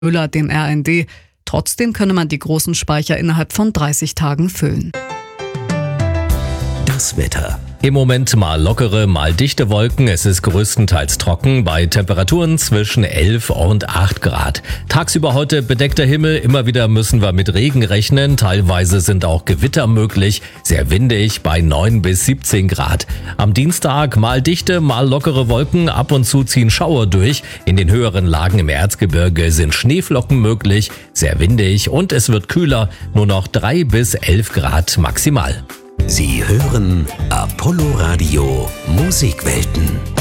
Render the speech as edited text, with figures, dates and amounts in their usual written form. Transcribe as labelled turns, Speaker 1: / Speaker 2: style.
Speaker 1: Müller dem RND. Trotzdem könne man die großen Speicher innerhalb von 30 Tagen füllen.
Speaker 2: Das Wetter.
Speaker 3: Im Moment mal lockere, mal dichte Wolken. Es ist größtenteils trocken bei Temperaturen zwischen 11 und 8 Grad. Tagsüber heute bedeckter Himmel. Immer wieder müssen wir mit Regen rechnen. Teilweise sind auch Gewitter möglich. Sehr windig bei 9 bis 17 Grad. Am Dienstag mal dichte, mal lockere Wolken. Ab und zu ziehen Schauer durch. In den höheren Lagen im Erzgebirge sind Schneeflocken möglich. Sehr windig und es wird kühler. Nur noch 3 bis 11 Grad maximal.
Speaker 2: Sie hören Apollo Radio Musikwelten.